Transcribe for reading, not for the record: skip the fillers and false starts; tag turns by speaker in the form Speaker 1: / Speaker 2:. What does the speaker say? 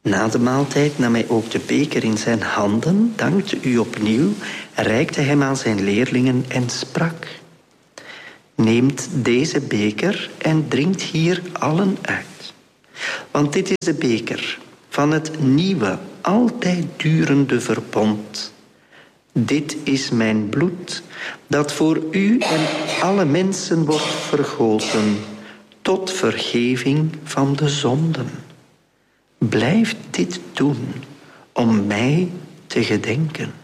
Speaker 1: Na de maaltijd nam hij ook de beker in zijn handen, dankte u opnieuw, reikte hem aan zijn leerlingen en sprak: neemt deze beker en drinkt hier allen uit. Want dit is de beker van het nieuwe, altijd durende verbond. Dit is mijn bloed, dat voor u en alle mensen wordt vergoten, tot vergeving van de zonden. Blijf dit doen om mij te gedenken.